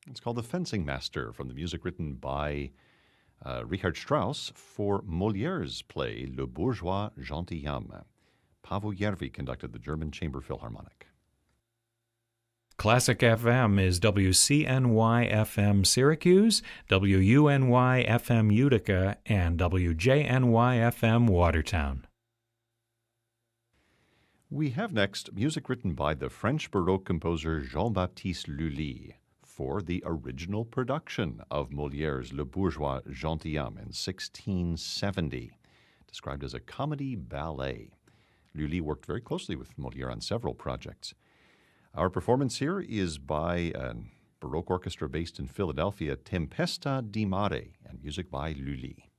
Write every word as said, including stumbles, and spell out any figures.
It's called The Fencing Master, from the music written by uh, Richard Strauss for Molière's play Le Bourgeois Gentilhomme. Paavo Järvi conducted the German Chamber Philharmonic. Classic F M is W C N Y F M Syracuse, W U N Y F M Utica, and W J N Y F M Watertown. We have next music written by the French Baroque composer Jean-Baptiste Lully for the original production of Molière's Le Bourgeois Gentilhomme in sixteen seventy, described as a comedy ballet. Lully worked very closely with Molière on several projects. Our performance here is by a Baroque orchestra based in Philadelphia, Tempesta di Mare, and music by Lully.